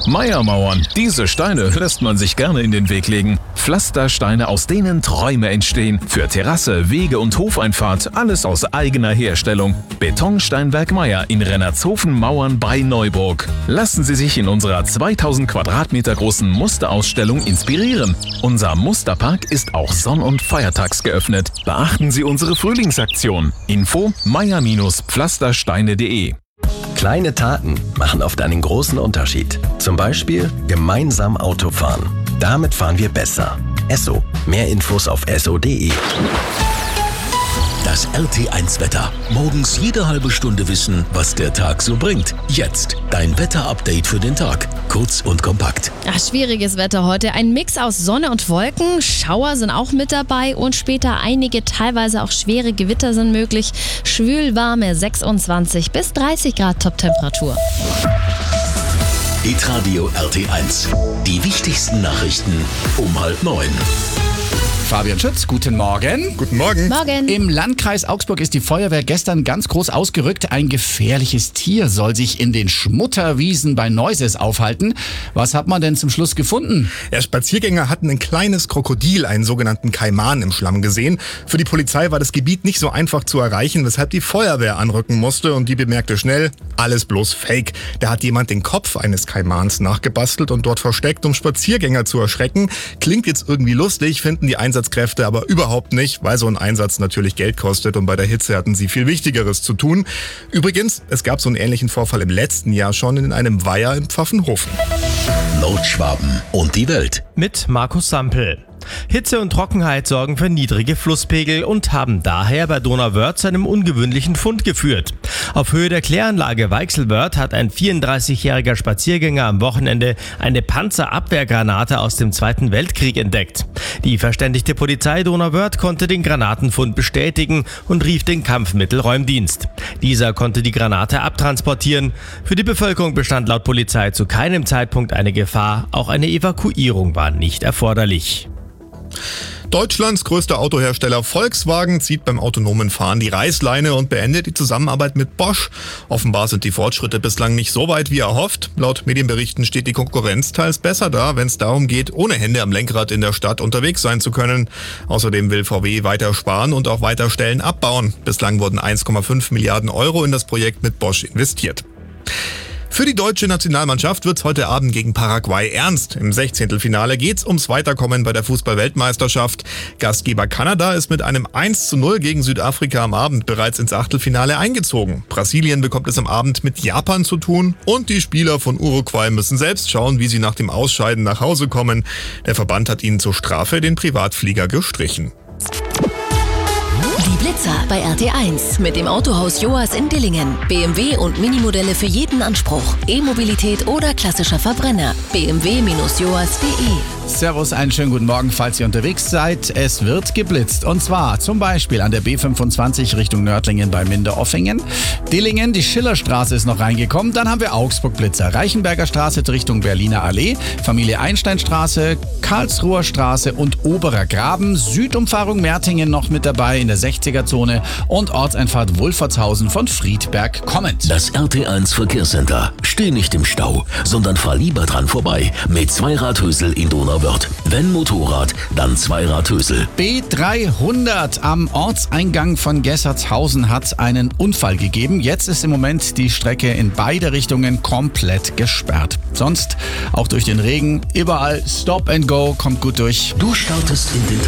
Meier-Mauern. Diese Steine lässt man sich gerne in den Weg legen. Pflastersteine, aus denen Träume entstehen. Für Terrasse, Wege und Hofeinfahrt, alles aus eigener Herstellung. Betonsteinwerk Meier in Rennertshofen-Mauern bei Neuburg. Lassen Sie sich in unserer 2000 Quadratmeter großen Musterausstellung inspirieren. Unser Musterpark ist auch sonn- und feiertags geöffnet. Beachten Sie unsere Frühlingsaktion. Info: meier-pflastersteine.de. Kleine Taten machen oft einen großen Unterschied. Zum Beispiel gemeinsam Auto fahren. Damit fahren wir besser. Esso. Mehr Infos auf esso.de. Das RT1-Wetter. Morgens jede halbe Stunde wissen, was der Tag so bringt. Jetzt dein Wetter-Update für den Tag. Kurz und kompakt. Schwieriges Wetter heute. Ein Mix aus Sonne und Wolken. Schauer sind auch mit dabei und später einige, teilweise auch schwere Gewitter sind möglich. Schwülwarme 26 bis 30 Grad Top-Temperatur. Hitradio RT1. Die wichtigsten Nachrichten um 8:30. Fabian Schütz, guten Morgen. Guten Morgen. Morgen. Im Landkreis Augsburg ist die Feuerwehr gestern ganz groß ausgerückt. Ein gefährliches Tier soll sich in den Schmutterwiesen bei Neuses aufhalten. Was hat man denn zum Schluss gefunden? Ja, Spaziergänger hatten ein kleines Krokodil, einen sogenannten Kaiman, im Schlamm gesehen. Für die Polizei war das Gebiet nicht so einfach zu erreichen, weshalb die Feuerwehr anrücken musste, und die bemerkte schnell, alles bloß Fake. Da hat jemand den Kopf eines Kaimans nachgebastelt und dort versteckt, um Spaziergänger zu erschrecken. Klingt jetzt irgendwie lustig, finden die Einsatzkräfte aber überhaupt nicht, weil so ein Einsatz natürlich Geld kostet, und bei der Hitze hatten sie viel Wichtigeres zu tun. Übrigens, es gab so einen ähnlichen Vorfall im letzten Jahr schon in einem Weiher in Pfaffenhofen. Nordschwaben und die Welt. Mit Markus Sampel. Hitze und Trockenheit sorgen für niedrige Flusspegel und haben daher bei Donauwörth zu einem ungewöhnlichen Fund geführt. Auf Höhe der Kläranlage Weichselwörth hat ein 34-jähriger Spaziergänger am Wochenende eine Panzerabwehrgranate aus dem Zweiten Weltkrieg entdeckt. Die verständigte Polizei Donauwörth konnte den Granatenfund bestätigen und rief den Kampfmittelräumdienst. Dieser konnte die Granate abtransportieren. Für die Bevölkerung bestand laut Polizei zu keinem Zeitpunkt eine Gefahr. Auch eine Evakuierung war nicht erforderlich. Deutschlands größter Autohersteller Volkswagen zieht beim autonomen Fahren die Reißleine und beendet die Zusammenarbeit mit Bosch. Offenbar sind die Fortschritte bislang nicht so weit wie erhofft. Laut Medienberichten steht die Konkurrenz teils besser da, wenn es darum geht, ohne Hände am Lenkrad in der Stadt unterwegs sein zu können. Außerdem will VW weiter sparen und auch weiter Stellen abbauen. Bislang wurden 1,5 Milliarden Euro in das Projekt mit Bosch investiert. Für die deutsche Nationalmannschaft wird's heute Abend gegen Paraguay ernst. Im 16. geht's ums Weiterkommen bei der Fußball-Weltmeisterschaft. Gastgeber Kanada ist mit einem 1:0 gegen Südafrika am Abend bereits ins Achtelfinale eingezogen. Brasilien bekommt es am Abend mit Japan zu tun, und die Spieler von Uruguay müssen selbst schauen, wie sie nach dem Ausscheiden nach Hause kommen. Der Verband hat ihnen zur Strafe den Privatflieger gestrichen. Die Blitzer bei RT1 mit dem Autohaus Joas in Dillingen. BMW und Minimodelle für jeden Anspruch. E-Mobilität oder klassischer Verbrenner. bmw-joas.de. Servus, einen schönen guten Morgen, falls ihr unterwegs seid. Es wird geblitzt. Und zwar zum Beispiel an der B25 Richtung Nördlingen bei Minderoffingen. Dillingen, die Schillerstraße ist noch reingekommen. Dann haben wir Augsburg-Blitzer. Reichenberger Straße Richtung Berliner Allee. Familie Einsteinstraße, Karlsruher Straße und Oberer Graben. Südumfahrung Mertingen noch mit dabei in der 60er-Zone. Und Ortseinfahrt Wolfertshausen von Friedberg kommend. Das RT1 Verkehrscenter. Steh nicht im Stau, sondern fahr lieber dran vorbei. Mit Zweiradhösel in Donauwörth. Wenn Motorrad, dann Zweiradhösel. B300 am Ortseingang von Gessertshausen hat einen Unfall gegeben. Jetzt ist im Moment die Strecke in beide Richtungen komplett gesperrt. Sonst auch durch den Regen überall Stop and Go, kommt gut durch. Du startest in den